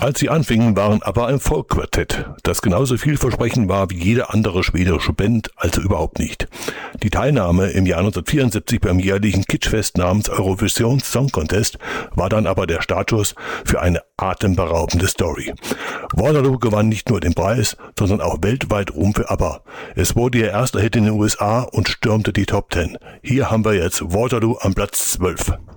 Als sie anfingen, waren ABBA ein Folkquartett, das genauso vielversprechend war wie jede andere schwedische Band, also überhaupt nicht. Die Teilnahme im Jahr 1974 beim jährlichen Kitschfest namens Eurovision Song Contest war dann aber der Startschuss für eine atemberaubende Story. Waterloo gewann nicht nur den Preis, sondern auch weltweit Ruhm für ABBA. Es wurde ihr erster Hit in den USA und stürmte die Top 10. Hier haben wir jetzt Waterloo am Platz 12.